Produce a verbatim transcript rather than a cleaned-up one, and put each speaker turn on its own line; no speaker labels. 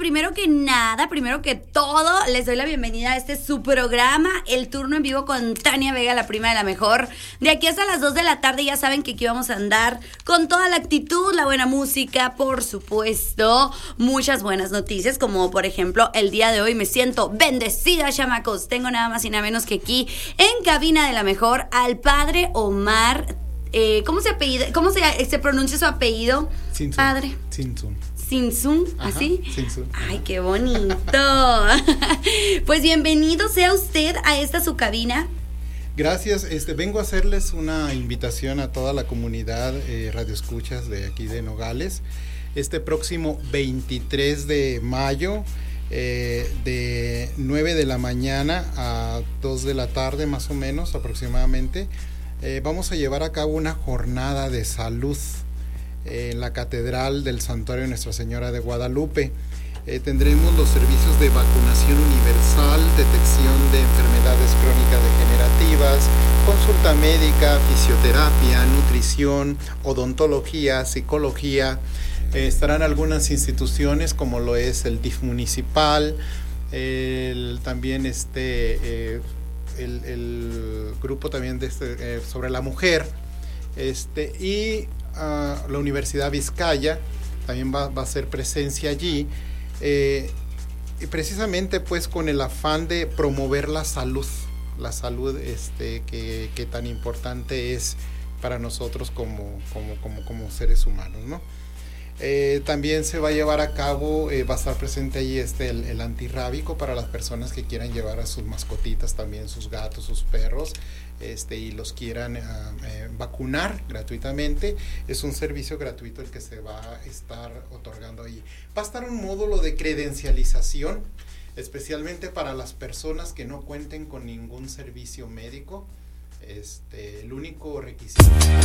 primero que nada, primero que todo, les doy la bienvenida a este su programa, El Turno en Vivo con Tania Vega, la prima de la mejor. De aquí hasta las dos de la tarde ya saben que aquí vamos a andar con toda la actitud, la buena música, por supuesto, muchas buenas noticias, como por ejemplo, el día de hoy me siento bendecida, chamacos. Tengo nada más y nada menos que aquí, en cabina de la mejor, al padre Omar. Eh, ¿Cómo se apellida? ¿Cómo se, se pronuncia su apellido?
Sinsun.
Padre.
Sinsun.
Sinsun, ¿así?
Sinsun.
Ay, qué bonito. Pues bienvenido sea usted a esta su cabina.
Gracias, este, vengo a hacerles una invitación a toda la comunidad eh, radioescuchas de aquí de Nogales. Este próximo veintitrés de mayo, eh, de nueve de la mañana a dos de la tarde más o menos aproximadamente, eh, vamos a llevar a cabo una jornada de salud en la Catedral del Santuario de Nuestra Señora de Guadalupe. Eh, tendremos los servicios de vacunación universal, detección de enfermedades crónicas degenerativas, consulta médica, fisioterapia, nutrición, odontología, psicología. Eh, estarán algunas instituciones como lo es el D I F municipal, el, también este, eh, el, el grupo también de este, eh, sobre la mujer, este, y uh, la Universidad Vizcaya también va, va a ser presencia allí, eh, y precisamente pues con el afán de promover la salud, la salud este, que, que tan importante es para nosotros como, como, como, como seres humanos, ¿no? Eh, también se va a llevar a cabo, eh, va a estar presente ahí este, el, el antirrábico para las personas que quieran llevar a sus mascotitas también, sus gatos, sus perros, este, y los quieran uh, eh, vacunar gratuitamente. Es un servicio gratuito el que se va a estar otorgando ahí. Va a estar un módulo de credencialización, especialmente para las personas que no cuenten con ningún servicio médico. Este, el único requisito